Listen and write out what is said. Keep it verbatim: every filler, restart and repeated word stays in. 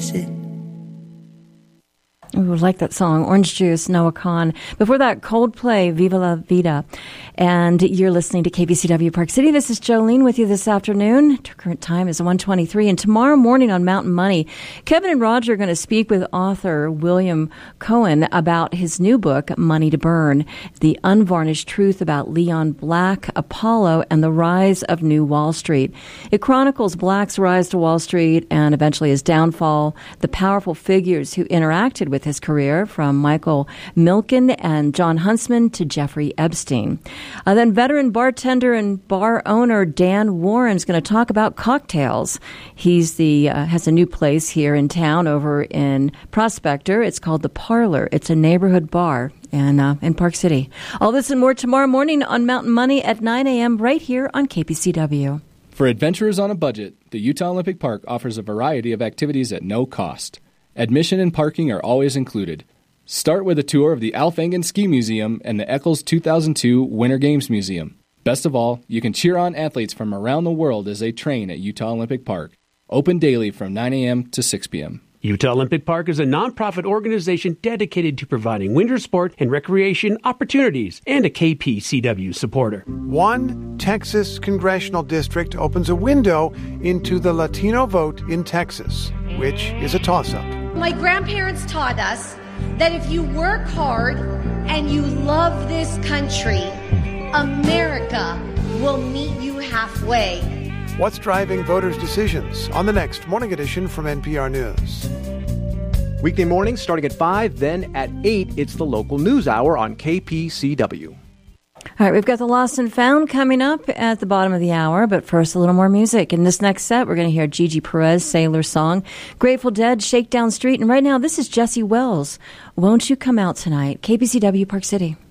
it. Ooh, like that song, Orange Juice, Noah Kahan. Before that, Coldplay, Viva la Vida. And you're listening to K B C W Park City. This is Jolene with you this afternoon. Current time is one twenty-three. And tomorrow morning on Mountain Money, Kevin and Roger are going to speak with author William Cohen about his new book, Money to Burn, The Unvarnished Truth About Leon Black, Apollo, and the Rise of New Wall Street. It chronicles Black's rise to Wall Street and eventually his downfall, the powerful figures who interacted with his career, from Michael Milken and John Huntsman to Jeffrey Epstein. Uh, then veteran bartender and bar owner Dan Warren's going to talk about cocktails. He's the uh, has a new place here in town over in Prospector. It's called The Parlor. It's a neighborhood bar in, uh, in Park City. All this and more tomorrow morning on Mountain Money at nine a.m. right here on K B C W. For adventurers on a budget, the Utah Olympic Park offers a variety of activities at no cost. Admission and parking are always included. Start with a tour of the Alf Engen Ski Museum and the Eccles two thousand two Winter Games Museum. Best of all, you can cheer on athletes from around the world as they train at Utah Olympic Park. Open daily from nine a.m. to six p.m. Utah Olympic Park is a nonprofit organization dedicated to providing winter sport and recreation opportunities and a K P C W supporter. One Texas congressional district opens a window into the Latino vote in Texas, which is a toss-up. My grandparents taught us that if you work hard and you love this country, America will meet you halfway. What's driving voters' decisions? On the next Morning Edition from N P R News. Weekday mornings starting at five, then at eight, it's the local news hour on K P C W. All right, we've got the Lost and Found coming up at the bottom of the hour, but first a little more music. In this next set, we're going to hear Gigi Perez, Sailor Song, Grateful Dead, Shakedown Street, and right now this is Jesse Wells, Won't You Come Out Tonight, K B C W Park City.